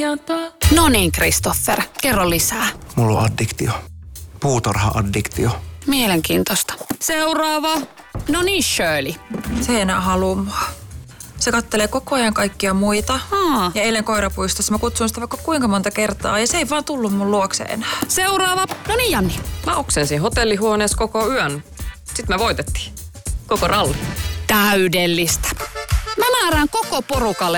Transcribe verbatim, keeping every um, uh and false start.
mainiota. No niin, Christopher, kerro lisää. Mulla on addiktio. Puutarha-addiktio. Mielenkiintoista. Seuraava. No niin, Shirley. Se ei enää halua mua. Se kattelee koko ajan kaikkia muita. Aa. Ja eilen koirapuistossa mä kutsun sitä vaikka kuinka monta kertaa ja se ei vaan tullut mun luokse enää. Seuraava. No niin, Janni. Mä oksensin hotellihuoneessa koko yön. Sitten me voitettiin. Koko ralli. Täydellistä. Mä määrään koko porukalle